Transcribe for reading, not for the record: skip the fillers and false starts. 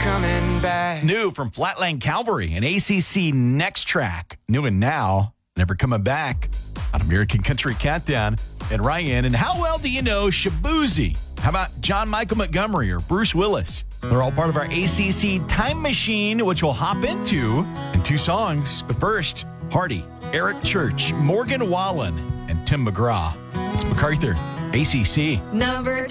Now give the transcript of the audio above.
coming back. New from Flatland Calvary, an ACC Next Track. New and Now, Never Coming Back on American Country Countdown. And Ryan, and how well do you know Shaboozey? How about John Michael Montgomery or Bruce Willis? They're all part of our ACC Time Machine, which we'll hop into in 2 songs. But first, Hardy, Eric Church, Morgan Wallen, and Tim McGraw. It's MacArthur, ACC. Number